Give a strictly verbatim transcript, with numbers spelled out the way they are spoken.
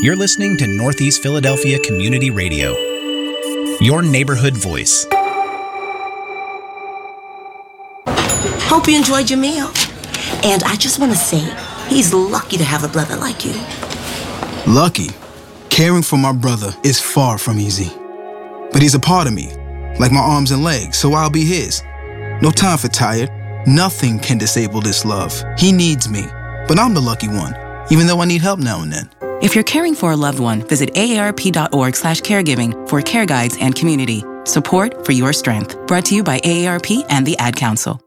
You're listening to Northeast Philadelphia Community Radio, your neighborhood voice. Hope you enjoyed your meal. And I just want to say, he's lucky to have a brother like you. Lucky? Caring for my brother is far from easy. But he's a part of me, like my arms and legs, so I'll be his. No time for tired. Nothing can disable this love. He needs me, but I'm the lucky one, even though I need help now and then. If you're caring for a loved one, visit aarp.org slash caregiving for care guides and community. Support for your strength. Brought to you by A A R P and the Ad Council.